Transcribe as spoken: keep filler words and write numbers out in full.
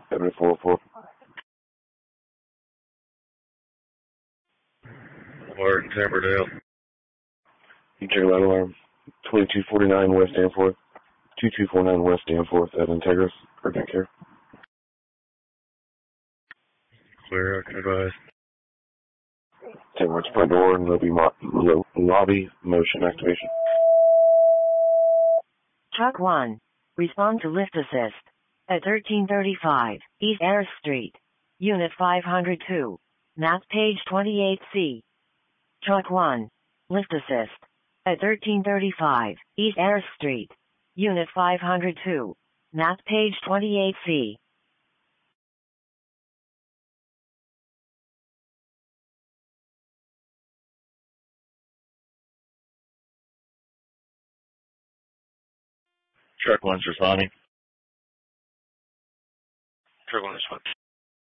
seventy-four oh four. Alert, Timberdale. You check that alarm. twenty-two forty-nine West Danforth. twenty-two forty-nine West Danforth at Integris. Urgent care. Clear, I can advise. ten West front door and lobby, mo lo lobby motion activation. Truck one. Respond to lift assist. At thirteen thirty-five East Ayers Street. Unit five hundred two. Map page twenty-eight C. Truck one. Lift assist. At thirteen thirty-five East Ayers Street. Unit five hundred two. Map page twenty-eight C. Truck one's responding. Truck one responding.